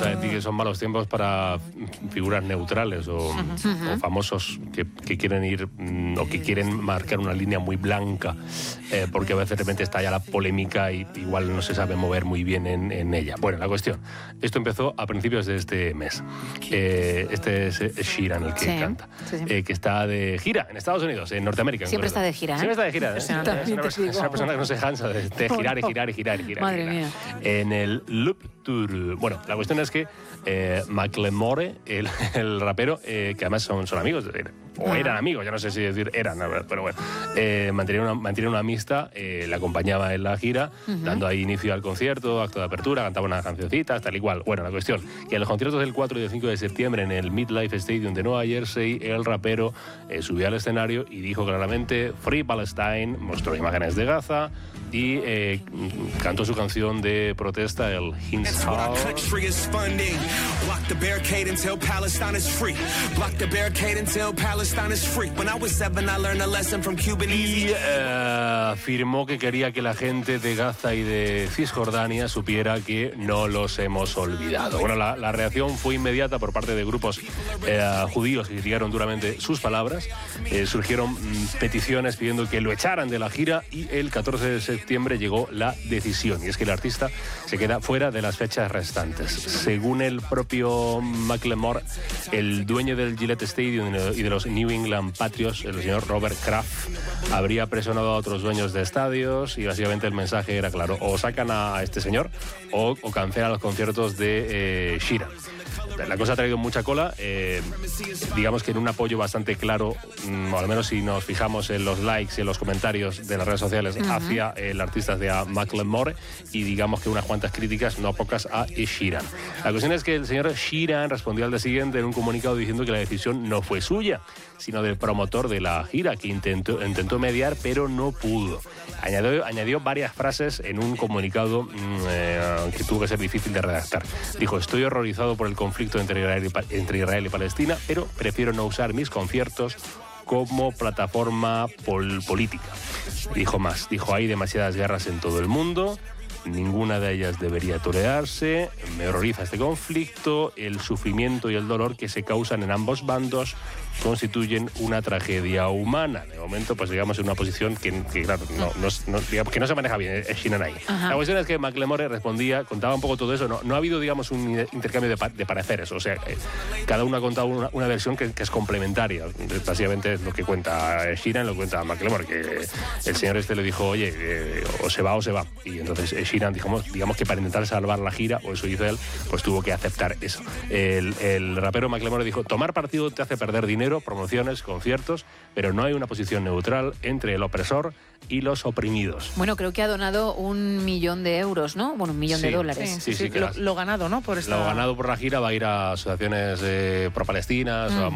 que son malos tiempos para figuras neutrales o famosos que quieren ir o que quieren marcar una línea muy blanca, porque a veces de repente está ya la polémica y igual no se sabe mover muy bien en ella. Bueno, la cuestión, esto empezó a principios de este mes. Este es Sheeran el que canta, que está de gira en Estados Unidos, en Norteamérica. Siempre está de gira, ¿eh? Siempre está de gira. Es una persona que no se cansa de girar y girar y girar y girar. Madre mía. En el Loop Tour. Bueno, la cuestión es que Macklemore, el rapero, que además son amigos, o eran amigos, ya no sé si decir eran, pero bueno, mantenían una amistad, le acompañaba en la gira, dando ahí inicio al concierto, acto de apertura, cantaba unas cancioncitas, tal y cual. Bueno, la cuestión, que en los conciertos del 4 y del 5 de septiembre en el MetLife Stadium de Nueva Jersey, el rapero subió al escenario y dijo claramente Free Palestine, mostró imágenes de Gaza y cantó su canción de protesta, el Hins Hall. Y afirmó que quería que la gente de Gaza y de Cisjordania supiera que no los hemos olvidado. Bueno, la reacción fue inmediata por parte de grupos judíos que criticaron duramente sus palabras. Surgieron peticiones pidiendo que lo echaran de la gira y el 14 de septiembre llegó la decisión, y es que el artista se queda fuera de las fechas restantes. Según el propio Macklemore, el dueño del Gillette Stadium y de los New England Patriots, el señor Robert Kraft, habría presionado a otros dueños de estadios y básicamente el mensaje era claro: o sacan a este señor o cancelan los conciertos de Sheeran. La cosa ha traído mucha cola, digamos que en un apoyo bastante claro, o al menos si nos fijamos en los likes y en los comentarios de las redes sociales hacia el artista de Macklemore, y digamos que unas cuantas críticas, no pocas, a Sheeran. La cuestión es que el señor Sheeran respondió al día siguiente en un comunicado diciendo que la decisión no fue suya, sino del promotor de la gira, que intentó mediar, pero no pudo. Añadió varias frases en un comunicado que tuvo que ser difícil de redactar. Dijo: estoy horrorizado por el conflicto entre Israel y Palestina, pero prefiero no usar mis conciertos como plataforma política. Dijo más, dijo: hay demasiadas guerras en todo el mundo, ninguna de ellas debería tolerarse, me horroriza este conflicto, el sufrimiento y el dolor que se causan en ambos bandos constituyen una tragedia humana. De momento, pues digamos, en una posición que claro, digamos, que no se maneja bien Sheeran ahí. La cuestión es que Macklemore respondía, contaba un poco todo eso. No ha habido, digamos, un intercambio de pareceres. O sea, cada uno ha contado una versión que es complementaria. Básicamente es lo que cuenta Sheeran, lo que cuenta Macklemore, que el señor este le dijo: oye, o se va o se va. Y entonces Sheeran, digamos que para intentar salvar la gira, o eso hizo él, pues tuvo que aceptar eso. El rapero Macklemore dijo: tomar partido te hace perder dinero, promociones, conciertos, pero no hay una posición neutral entre el opresor y los oprimidos. Bueno, creo que ha donado 1 millón de euros, ¿no? Bueno, $1 millón de dólares. Sí, lo ganado, ¿no? Lo ganado por la gira va a ir a asociaciones pro-palestinas,